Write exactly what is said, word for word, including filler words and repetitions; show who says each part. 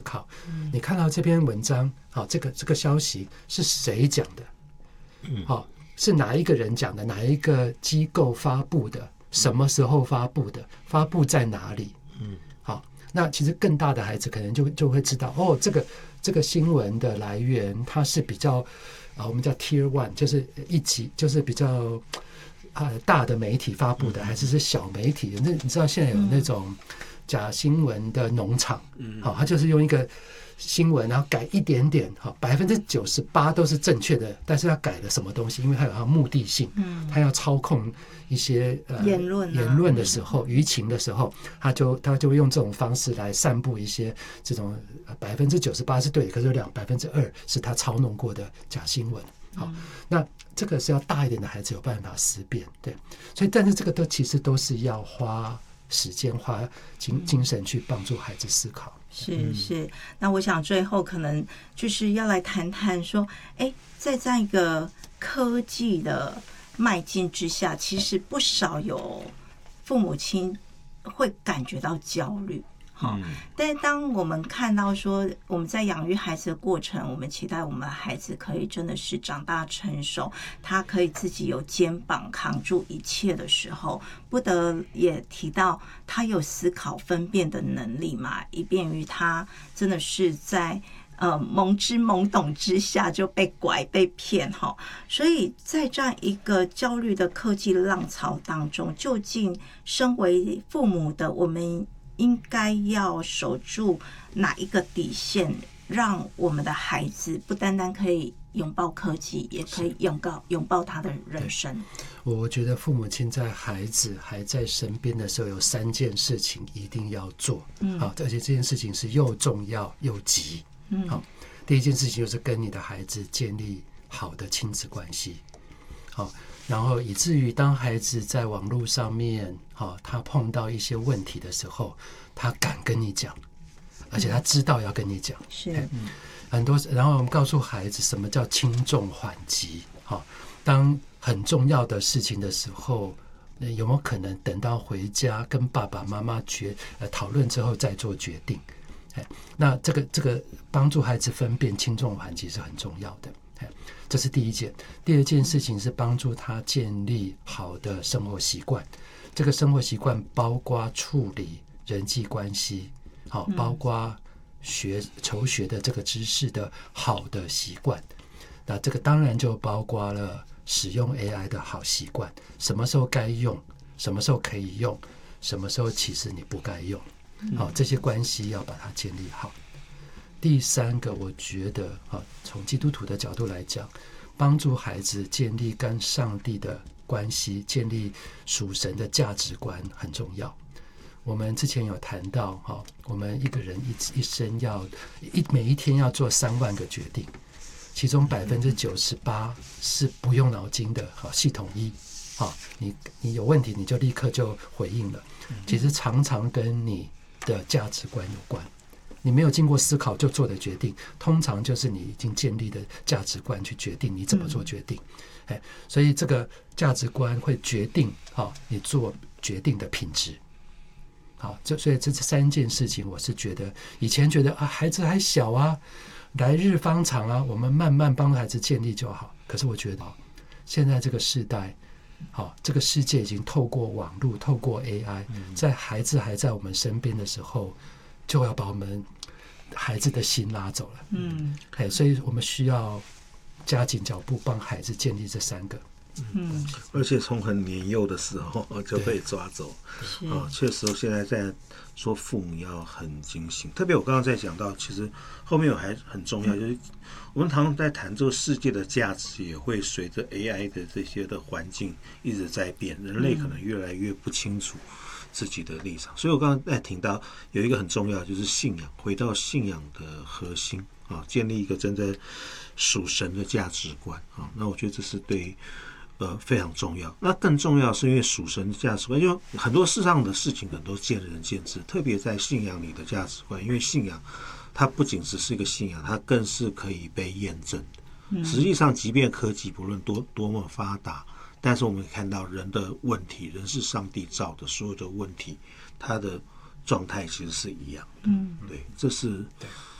Speaker 1: 考。嗯、你看到这篇文章，好、哦，这个这个消息是谁讲的？好、哦，是哪一个人讲的？哪一个机构发布的？什么时候发布的？发布在哪里？嗯，好，那其实更大的孩子可能就就会知道，哦，这个这个新闻的来源，它是比较啊，我们叫 Tier One， 就是一级，就是比较啊大的媒体发布的，还是是小媒体？那你知道现在有那种假新闻的农场，嗯，好，它就是用一个新闻，然后改一点点，好，百分之九十八都是正确的，但是他改了什么东西？因为它有它目的性，嗯，它要操控一些呃
Speaker 2: 言论、啊、
Speaker 1: 言论的时候，舆情的时候，他就他就会用这种方式来散布一些这种百分之九十八是对的，可是有两百分之二是他操弄过的假新闻。好，嗯、那这个是要大一点的孩子有办法识别，对，所以但是这个都其实都是要花时间、花精精神去帮助孩子思考。
Speaker 2: 是是，那我想最后可能就是要来谈谈说，哎，在这样一个科技的迈进之下，其实不少有父母亲会感觉到焦虑。好，但是当我们看到说我们在养育孩子的过程，我们期待我们的孩子可以真的是长大成熟，他可以自己有肩膀扛住一切的时候，不得也提到他有思考分辨的能力嘛，以便于他真的是在呃懵之懵懂之下就被拐被骗哈。所以在这样一个焦虑的科技浪潮当中，究竟身为父母的我们应该要守住哪一个底线，让我们的孩子不单单可以拥抱科技，也可以拥抱拥抱他的人生。
Speaker 1: 我觉得父母亲在孩子还在身边的时候，有三件事情一定要做，嗯，好，而且这件事情是又重要又急，嗯，好，第一件事情就是跟你的孩子建立好的亲子关系，好。然后以至于当孩子在网络上面，哦，他碰到一些问题的时候，他敢跟你讲，而且他知道要跟你讲。
Speaker 2: 是，
Speaker 1: 嗯，很多。然后我们告诉孩子什么叫轻重缓急。哦，当很重要的事情的时候，有没有可能等到回家跟爸爸妈妈决呃讨论之后再做决定？哎，那这个这个帮助孩子分辨轻重缓急是很重要的。这是第一件。第二件事情是帮助他建立好的生活习惯，这个生活习惯包括处理人际关系，好，包括学求学的这个知识的好的习惯。那这个当然就包括了使用 A I 的好习惯，什么时候该用，什么时候可以用，什么时候其实你不该用，好，这些关系要把它建立好。第三个，我觉得啊，从基督徒的角度来讲，帮助孩子建立跟上帝的关系，建立属神的价值观很重要。我们之前有谈到哈，我们一个人一一生要一每一天要做三万个决定，其中百分之九十八是不用脑筋的，好，系统一，好，你你有问题你就立刻就回应了。其实常常跟你的价值观有关。你没有经过思考就做的决定，通常就是你已经建立的价值观去决定你怎么做决定。嗯、哎，所以这个价值观会决定好你做决定的品质。好，这所以这三件事情，我是觉得以前觉得啊，孩子还小啊，来日方长啊，我们慢慢帮孩子建立就好。可是我觉得现在这个时代，好，这个世界已经透过网络，透过 A I， 在孩子还在我们身边的时候，就要把我们孩子的心拉走了。嗯，所以我们需要加紧脚步，帮孩子建立这三个。
Speaker 3: 嗯，而且从很年幼的时候就被抓走。啊，确实，现在在说父母要很警醒。特别我刚刚在讲到，其实后面有还很重要，就是我们常常在谈这个世界的价值，也会随着 A I 的这些的环境一直在变，人类可能越来越不清楚自己的立场。所以我刚刚在听到有一个很重要，就是信仰，回到信仰的核心啊，建立一个真正属神的价值观啊。那我觉得这是对呃非常重要。那更重要是因为属神的价值观，因为很多世上的事情很多见仁见智，特别在信仰里的价值观，因为信仰它不仅只是一个信仰，它更是可以被验证的。实际上，即便科技不论多多么发达，但是我们看到人的问题，人是上帝造的，所有的问题，它的状态其实是一样的。嗯，对，这是